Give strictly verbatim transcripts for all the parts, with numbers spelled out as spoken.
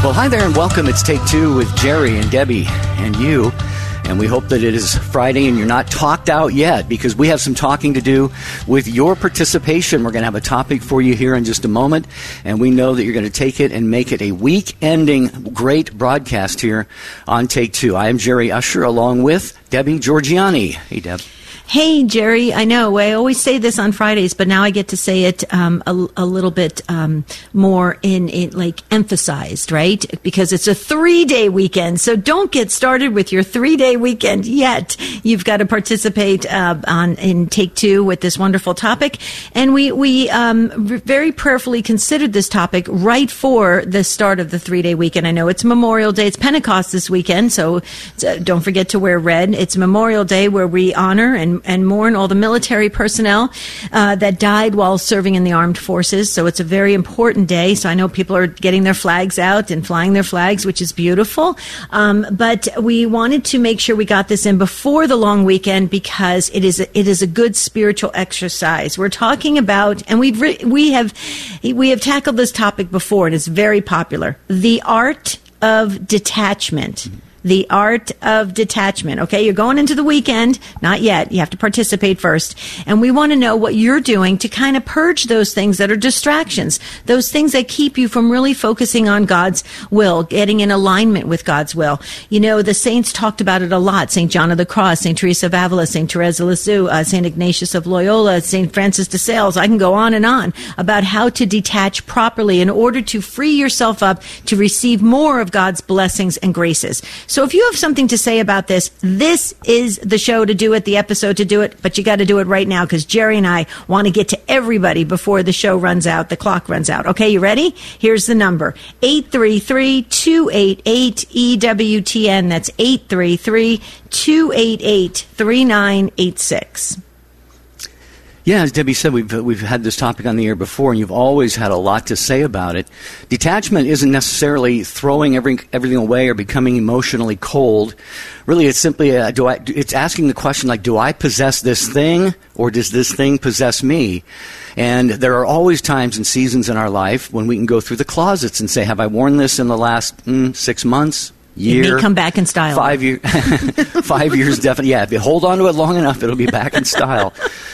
Well, hi there and welcome. It's Take Two with Jerry and Debbie and you. And we hope that it is Friday and you're not talked out yet, because we have some talking to do with your participation. We're going to have a topic for you here in just a moment. And we know that you're going to take it and make it a week-ending great broadcast here on Take Two. I am Jerry Usher along with Debbie Georgiani. Hey, Deb. Hey, Jerry, I know I always say this on Fridays, but now I get to say it um, a, a little bit um, more in, in like emphasized, right? Because it's a three-day weekend. So don't get started with your three-day weekend yet. You've got to participate uh, on in Take Two with this wonderful topic. And we, we um, very prayerfully considered this topic right for the start of the three-day weekend. I know it's Memorial Day. It's Pentecost this weekend, so uh, don't forget to wear red. It's Memorial Day where we honor and and mourn all the military personnel uh, that died while serving in the armed forces. So it's a very important day. So I know people are getting their flags out and flying their flags, which is beautiful. Um, but we wanted to make sure we got this in before the long weekend because it is a, it is a good spiritual exercise. We're talking about, and we've re- we have we have tackled this topic before, and it's very popular: the art of detachment. The art of detachment. Okay, you're going into the weekend. Not yet. You have to participate first. And we want to know what you're doing to kind of purge those things that are distractions, those things that keep you from really focusing on God's will, getting in alignment with God's will. You know, the saints talked about it a lot. Saint John of the Cross, Saint Teresa of Avila, Saint Teresa of Lisieux, uh, Saint Ignatius of Loyola, Saint Francis de Sales. I can go on and on about how to detach properly in order to free yourself up to receive more of God's blessings and graces. So if you have something to say about this, this is the show to do it, the episode to do it, but you got to do it right now because Jerry and I want to get to everybody before the show runs out, the clock runs out. Okay, you ready? Here's the number, eight three three, two eight eight, E W T N. That's eight three three, two eight eight, three nine eight six. Yeah, as Debbie said, we've we've had this topic on the air before, and you've always had a lot to say about it. Detachment isn't necessarily throwing every, everything away or becoming emotionally cold. Really, it's simply uh, do I? It's asking the question like, do I possess this thing, or does this thing possess me? And there are always times and seasons in our life when we can go through the closets and say, have I worn this in the last mm, six months? Year, it may come back in style. Five years, five years, definitely. Yeah, if you hold on to it long enough, it'll be back in style.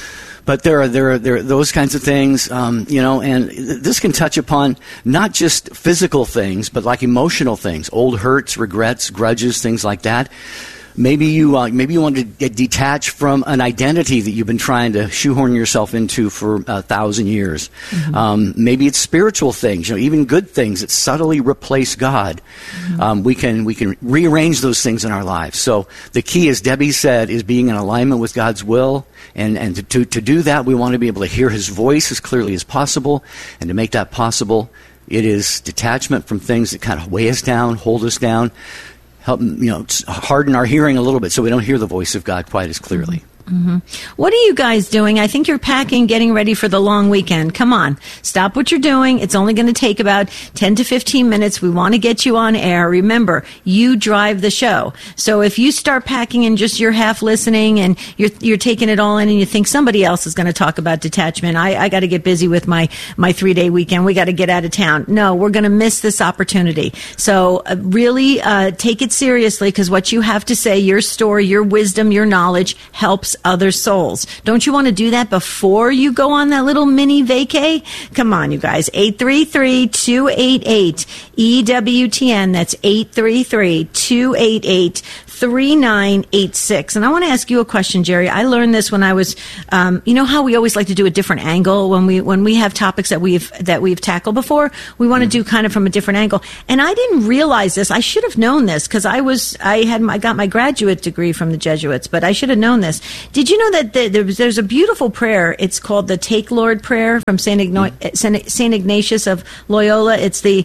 But there are there are there are those kinds of things, um, you know, and this can touch upon not just physical things, but like emotional things, old hurts, regrets, grudges, things like that. Maybe you uh, maybe you want to get detached from an identity that you've been trying to shoehorn yourself into for a thousand years. Mm-hmm. Um, maybe it's spiritual things, you know, even good things that subtly replace God. Mm-hmm. Um, we can we can rearrange those things in our lives. So the key, as Debbie said, is being in alignment with God's will. And, and to, to, to do that, we want to be able to hear His voice as clearly as possible. And to make that possible, it is detachment from things that kind of weigh us down, hold us down, help, you know, harden our hearing a little bit so we don't hear the voice of God quite as clearly. Mm-hmm. What are you guys doing? I think you're packing, getting ready for the long weekend. Come on, stop what you're doing. It's only going to take about ten to fifteen minutes. We want to get you on air. Remember, you drive the show. So if you start packing and just you're half listening and you're you're taking it all in and you think somebody else is going to talk about detachment, I, I got to get busy with my, my three-day weekend. We got to get out of town. No, we're going to miss this opportunity. So uh, really uh, take it seriously because what you have to say, your story, your wisdom, your knowledge helps other souls. Don't you want to do that before you go on that little mini vacay? Come on, you guys. eight three three, two eight eight, E W T N. That's eight three three, two eight eight, three nine eight six. And I want to ask you a question, Jerry. I learned this when I was, um, you know how we always like to do a different angle when we when we have topics that we've that we've tackled before. We want to do kind of from a different angle. And I didn't realize this. I should have known this because I was I had my, I got my graduate degree from the Jesuits, but I should have known this. Did you know that the, there's, there's a beautiful prayer? It's called the Take Lord prayer from Saint Igno- Saint Ignatius of Loyola. It's the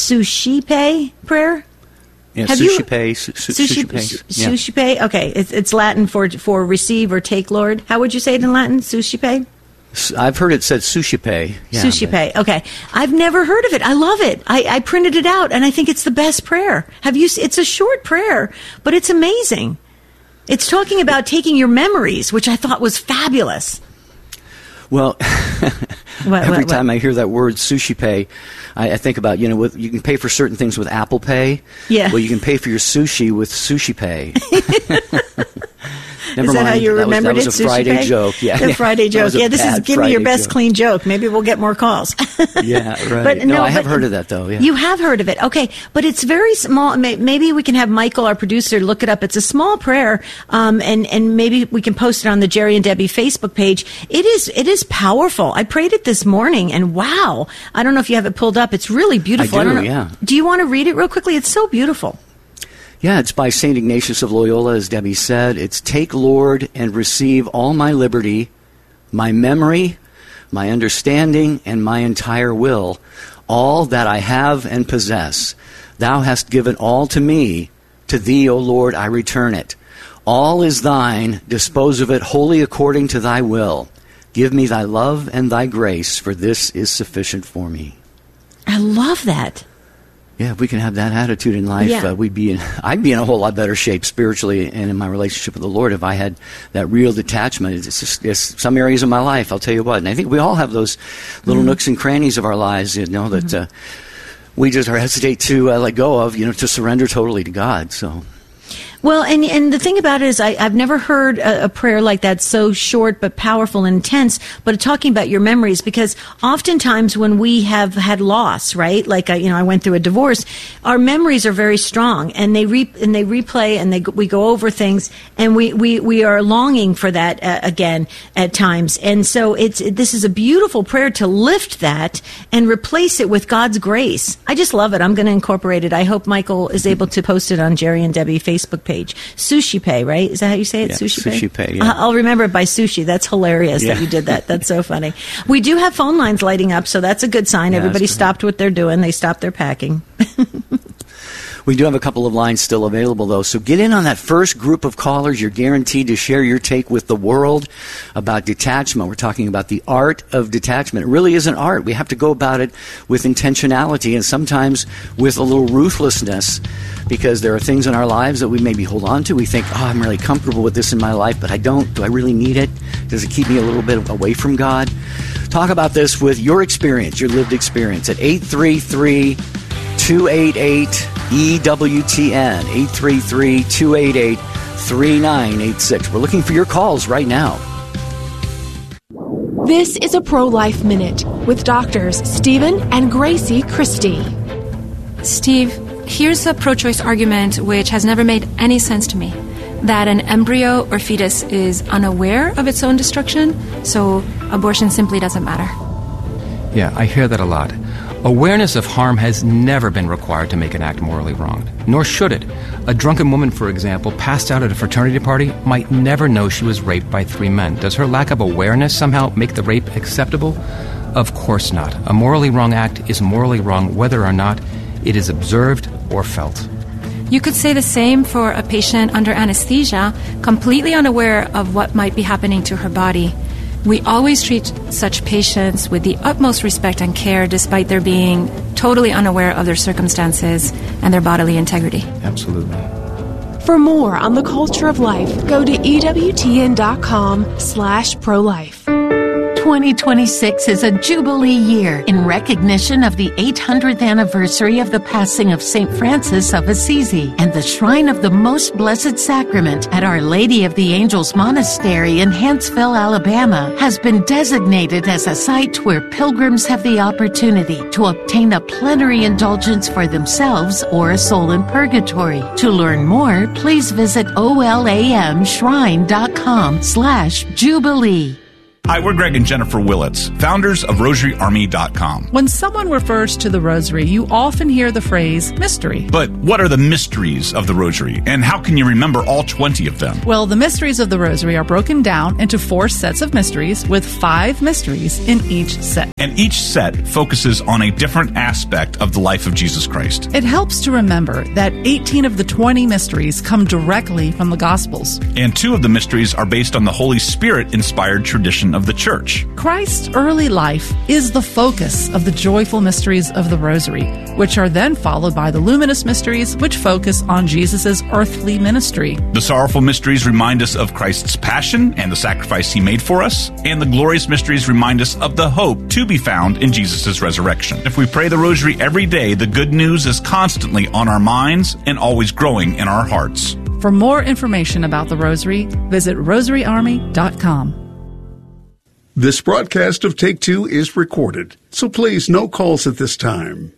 Suscipe prayer. Yeah, Have Suscipe, you, su- su- Suscipe. Yeah. Suscipe. Okay, it's, it's Latin for for receive or take, Lord. How would you say it in Latin? Suscipe. I've heard it said Suscipe. Yeah, Suscipe. Okay, I've never heard of it. I love it. I, I printed it out, and I think it's the best prayer. Have you? It's a short prayer, but it's amazing. It's talking about taking your memories, which I thought was fabulous. Well, What, Every what, time what? I hear that word sushi pay, I, I think about, you know, with, you can pay for certain things with Apple Pay. Yeah. Well, you can pay for your sushi with sushi pay. Never is that mind. how you that remembered was, it? That was a Sushi Friday pay? joke. Yeah, the yeah. Friday joke. Yeah, this is give me your best joke. clean joke. Maybe we'll get more calls. Yeah, right. But no, no, I have but heard of that, though. Yeah. You have heard of it. Okay. But it's very small. May- Maybe we can have Michael, our producer, look it up. It's a small prayer, um, and, and maybe we can post it on the Jerry and Debbie Facebook page. It is it is powerful. I prayed it this morning, and wow. I don't know if you have it pulled up. It's really beautiful. I do, I don't know. yeah. Do you want to read it real quickly? It's so beautiful. Yeah, it's by Saint Ignatius of Loyola, as Debbie said. It's, take, Lord, and receive all my liberty, my memory, my understanding, and my entire will, all that I have and possess. Thou hast given all to me. To thee, O Lord, I return it. All is thine. Dispose of it wholly according to thy will. Give me thy love and thy grace, for this is sufficient for me. I love that. Yeah, if we can have that attitude in life, Yeah. uh, we'd be in, I'd be in a whole lot better shape spiritually and in my relationship with the Lord if I had that real detachment. It's just it's some areas of my life, I'll tell you what. And I think we all have those little mm-hmm. nooks and crannies of our lives, you know, that mm-hmm. uh, we just are hesitate to uh, let go of, you know, to surrender totally to God. So. Well, and and the thing about it is I, I've never heard a, a prayer like that so short but powerful and intense, but talking about your memories, because oftentimes when we have had loss, right, like I, you know, I went through a divorce, our memories are very strong, and they re, and they replay, and they we go over things, and we, we, we are longing for that uh, again at times. And so it's this is a beautiful prayer to lift that and replace it with God's grace. I just love it. I'm going to incorporate it. I hope Michael is able to post it on Jerry and Debbie Facebook page. Sushi Pay, right? Is that how you say it? Yeah, Sushi Pay? Sushi Pay, yeah. I'll remember it by sushi. That's hilarious yeah. that you did that. That's so funny. We do have phone lines lighting up, so that's a good sign. Yeah, Everybody stopped what they're doing. They stopped their packing. We do have a couple of lines still available, though. So get in on that first group of callers. You're guaranteed to share your take with the world about detachment. We're talking about the art of detachment. It really is an art. We have to go about it with intentionality and sometimes with a little ruthlessness, because there are things in our lives that we maybe hold on to. We think, oh, I'm really comfortable with this in my life, but I don't. Do I really need it? Does it keep me a little bit away from God? Talk about this with your experience, your lived experience, at eight three three, two eight eight, E W T N, eight three three, two eight eight, three nine eight six. We're looking for your calls right now. This is a Pro-Life Minute with doctors Stephen and Gracie Christie. Steve, here's a pro-choice argument which has never made any sense to me. That an embryo or fetus is unaware of its own destruction, so abortion simply doesn't matter. Yeah, I hear that a lot. Awareness of harm has never been required to make an act morally wrong, nor should it. A drunken woman, for example, passed out at a fraternity party might never know she was raped by three men. Does her lack of awareness somehow make the rape acceptable? Of course not. A morally wrong act is morally wrong whether or not it is observed or felt. You could say the same for a patient under anesthesia, completely unaware of what might be happening to her body. We always treat such patients with the utmost respect and care, despite their being totally unaware of their circumstances and their bodily integrity. Absolutely. For more on the culture of life, go to ewtn.com slash pro-life. twenty twenty-six is a Jubilee year in recognition of the eight hundredth anniversary of the passing of Saint Francis of Assisi, and the Shrine of the Most Blessed Sacrament at Our Lady of the Angels Monastery in Huntsville, Alabama, has been designated as a site where pilgrims have the opportunity to obtain a plenary indulgence for themselves or a soul in purgatory. To learn more, please visit olamshrine.com slash Jubilee. Hi, we're Greg and Jennifer Willits, founders of Rosary Army dot com. When someone refers to the Rosary, you often hear the phrase mystery. But what are the mysteries of the Rosary, and how can you remember all twenty of them? Well, the mysteries of the Rosary are broken down into four sets of mysteries with five mysteries in each set. And each set focuses on a different aspect of the life of Jesus Christ. It helps to remember that eighteen of the twenty mysteries come directly from the Gospels. And two of the mysteries are based on the Holy Spirit-inspired tradition foundation of the church. Christ's early life is the focus of the joyful mysteries of the Rosary, which are then followed by the luminous mysteries, which focus on Jesus' earthly ministry. The sorrowful mysteries remind us of Christ's passion and the sacrifice he made for us, and the glorious mysteries remind us of the hope to be found in Jesus' resurrection. If we pray the Rosary every day, the good news is constantly on our minds and always growing in our hearts. For more information about the Rosary, visit rosary army dot com. This broadcast of Take Two is recorded, so please no calls at this time.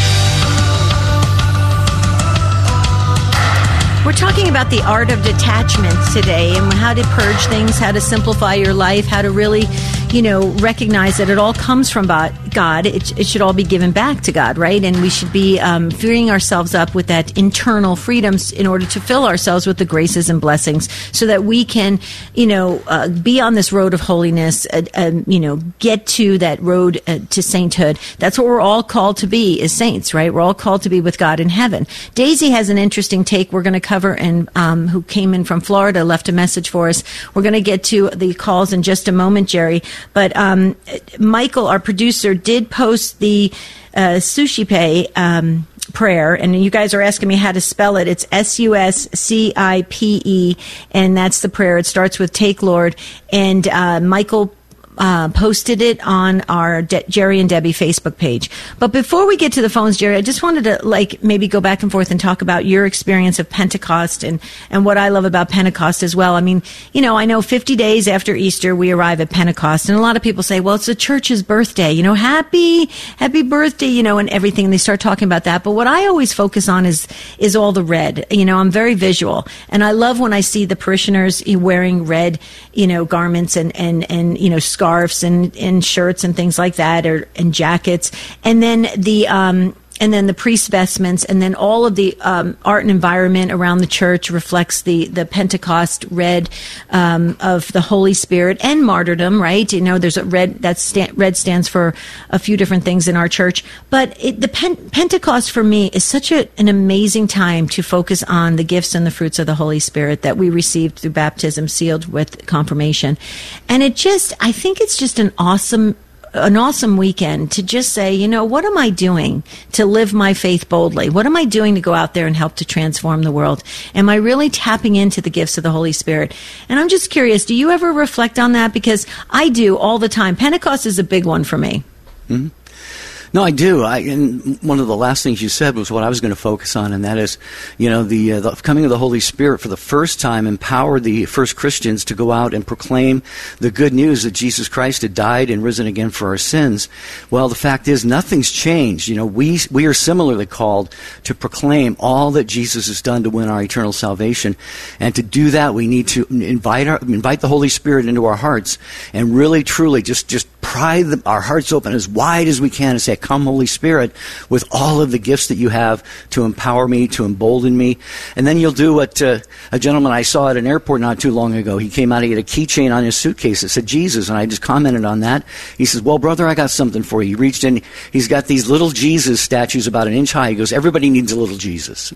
We're talking about the art of detachment today and how to purge things, how to simplify your life, how to really, you know, recognize that it all comes from God. It, it should all be given back to God, right? And we should be um, freeing ourselves up with that internal freedoms in order to fill ourselves with the graces and blessings so that we can, you know, uh, be on this road of holiness, uh, uh, you know, get to that road uh, to sainthood. That's what we're all called to be as saints, right? We're all called to be with God in heaven. Daisy has an interesting take we're going to cover. And um, who came in from Florida, left a message for us. We're going to get to the calls in just a moment, Jerry. But um, Michael, our producer, did post the uh, Sushi Pay um, prayer, and you guys are asking me how to spell it. It's S U S C I P E, and that's the prayer. It starts with "Take, Lord," and uh, Michael Uh, posted it on our De- Jerry and Debbie Facebook page. But before we get to the phones, Jerry, I just wanted to like maybe go back and forth and talk about your experience of Pentecost and, and what I love about Pentecost as well. I mean, you know, I know fifty days after Easter, we arrive at Pentecost, and a lot of people say, well, it's the church's birthday, you know, happy, happy birthday, you know, and everything. And they start talking about that. But what I always focus on is, is all the red. You know, I'm very visual, and I love when I see the parishioners wearing red, you know, garments and, and, and, you know, scarves and, and shirts and things like that, or and jackets, and then the um, and then the priest vestments, and then all of the um, art and environment around the church reflects the the Pentecost red um, of the Holy Spirit and martyrdom. Right? You know, there's a red that sta- red stands for a few different things in our church, but it, the Pen- Pentecost for me is such a, an amazing time to focus on the gifts and the fruits of the Holy Spirit that we received through baptism, sealed with confirmation, and it just I think it's just an awesome. an awesome weekend to just say, you know, what am I doing to live my faith boldly? What am I doing to go out there and help to transform the world? Am I really tapping into the gifts of the Holy Spirit? And I'm just curious, do you ever reflect on that? Because I do all the time. Pentecost is a big one for me. Mm-hmm. No, I do. I, and one of the last things you said was what I was going to focus on, and that is, you know, the, uh, the coming of the Holy Spirit for the first time empowered the first Christians to go out and proclaim the good news that Jesus Christ had died and risen again for our sins. Well, the fact is, nothing's changed. You know, we we are similarly called to proclaim all that Jesus has done to win our eternal salvation, and to do that, we need to invite our, invite the Holy Spirit into our hearts and really, truly, just just pry the, our hearts open as wide as we can and say, "Come, Holy Spirit, with all of the gifts that you have to empower me, to embolden me." And then you'll do what uh, a gentleman I saw at an airport not too long ago. He came out, he had a keychain on his suitcase that said Jesus, and I just commented on that. He says, "Well, brother, I got something for you." He reached in, he's got these little Jesus statues about an inch high. He goes, "Everybody needs a little Jesus."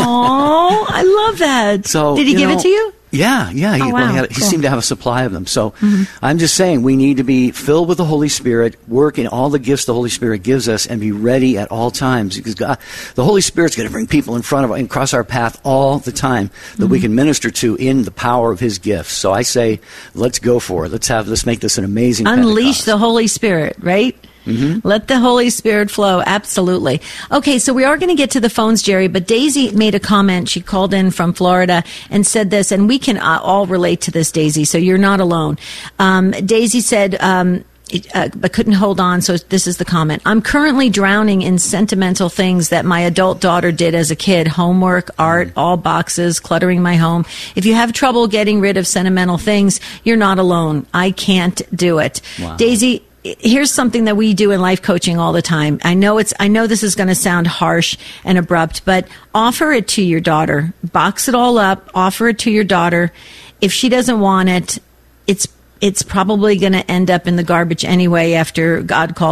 Oh, I love that. So, did he give know, it to you? Yeah, yeah. He, oh, wow. well, he, had, he cool. seemed to have a supply of them. So mm-hmm. I'm just saying we need to be filled with the Holy Spirit, work in all the gifts the Holy Spirit gives us, and be ready at all times. Because God, the Holy Spirit's going to bring people in front of us and cross our path all the time that mm-hmm. we can minister to in the power of His gifts. So I say, let's go for it. Let's have let's make this an amazing Unleash Pentecost. the Holy Spirit, right? Mm-hmm. Let the Holy Spirit flow. Absolutely. Okay, so we are going to get to the phones, Jerry, but Daisy made a comment. She called in from Florida and said this, and we can uh, all relate to this, Daisy, so you're not alone. Um, Daisy said, um, uh, but couldn't hold on, so this is the comment. "I'm currently drowning in sentimental things that my adult daughter did as a kid. Homework, art, mm-hmm. all boxes, cluttering my home. If you have trouble getting rid of sentimental things, you're not alone. I can't do it." Wow. Daisy, here's something that we do in life coaching all the time. I know it's, I know this is going to sound harsh and abrupt, but offer it to your daughter. Box it all up. Offer it to your daughter. If she doesn't want it, it's, it's probably going to end up in the garbage anyway after God calls